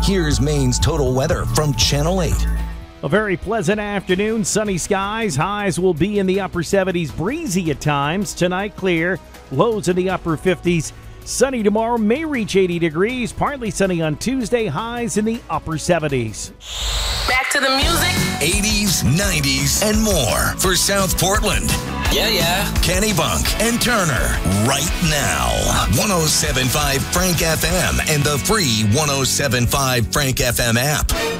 Here's Maine's total weather from Channel 8. A very pleasant afternoon, sunny skies. Highs will be in the upper 70s, breezy at times. Tonight, clear. Lows in the upper 50s. Sunny tomorrow, may reach 80 degrees. Partly sunny on Tuesday, highs in the upper 70s. Back to the music. 80s, 90s, and more for South Portland. Yeah. Kennebunk and Turner right now. 107.5 Frank FM and the free 107.5 Frank FM app.